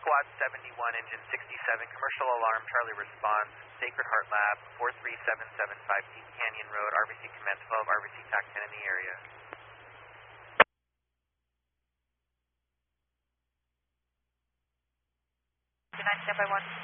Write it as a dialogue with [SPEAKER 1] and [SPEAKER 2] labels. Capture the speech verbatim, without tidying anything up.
[SPEAKER 1] Quad seventy-one, engine sixty-seven, commercial alarm, Charlie response, Sacred Heart Lab, four three seven seven five Deep Canyon Road, R B C Command twelve, R B C TAC ten in the area.
[SPEAKER 2] Good night, standby one.